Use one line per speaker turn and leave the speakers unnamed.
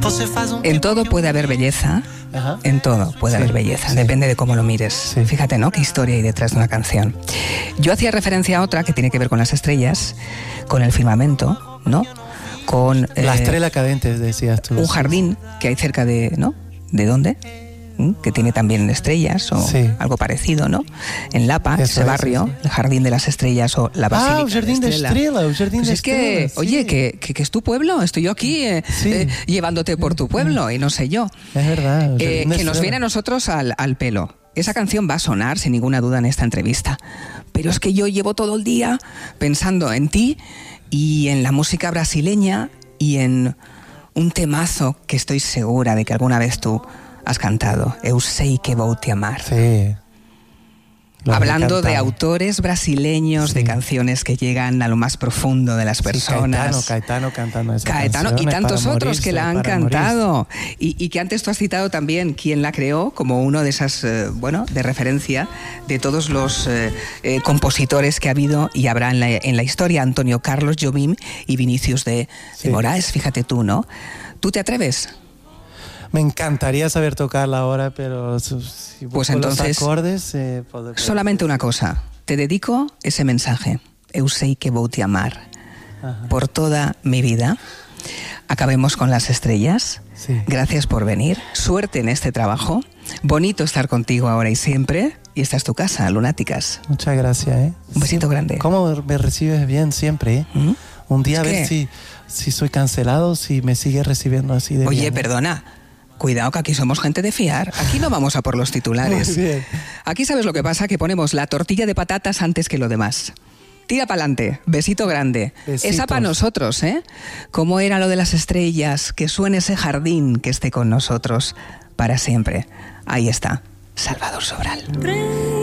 En todo puede haber belleza.
Ajá.
En todo puede haber belleza, depende de cómo lo mires.
Sí.
Fíjate, ¿no? Qué historia hay detrás de una canción. Yo hacía referencia a otra que tiene que ver con las estrellas, con el firmamento, ¿no? Con
la estrella cadente, decías tú.
un jardín que hay cerca de, ¿no? ¿De dónde? Que tiene también estrellas o algo parecido, ¿no? En Lapa, ese barrio, el Jardín de las Estrellas o la Basílica
el Jardín de Estrella, el Jardín
pues
de
es que,
Estrella,
oye, que es tu pueblo, estoy yo aquí llevándote por tu pueblo y no sé yo.
Es verdad.
Que nos viene a nosotros al pelo. Esa canción va a sonar sin ninguna duda en esta entrevista, pero es que yo llevo todo el día pensando en ti y en la música brasileña y en un temazo que estoy segura de que alguna vez tú has cantado, Eu sei que vou te amar.
Sí.
Hablando de autores brasileños, de canciones que llegan a lo más profundo de las personas.
Caetano cantando esa
Caetano
canción,
y tantos
para
otros
morirse,
que la han cantado. Y que antes tú has citado también quién la creó como uno de esas, de referencia de todos los compositores que ha habido y habrá en la historia. Antonio Carlos Jobim y Vinicius de Moraes, fíjate tú, ¿no? ¿Tú te atreves?
Me encantaría saber tocarla ahora, pero si
pues entonces,
los acordes...
solamente una cosa. Te dedico ese mensaje. Eu sei que vou te amar. Ajá. Por toda mi vida. Acabemos con las estrellas.
Sí.
Gracias por venir. Suerte en este trabajo. Bonito estar contigo ahora y siempre. Y esta es tu casa, Lunáticas.
Muchas gracias.
Un besito grande.
¿Cómo me recibes bien siempre? Un día a ver si soy cancelado, si me sigues recibiendo así de bien.
Oye, perdona. Cuidado que aquí somos gente de fiar. Aquí no vamos a por los titulares.
Muy bien.
Aquí sabes lo que pasa, que ponemos la tortilla de patatas antes que lo demás. Tira para adelante, besito grande.
Besitos.
Esa para nosotros, ¿eh? ¿Cómo era lo de las estrellas? Que suene ese jardín que esté con nosotros para siempre. Ahí está, Salvador Sobral.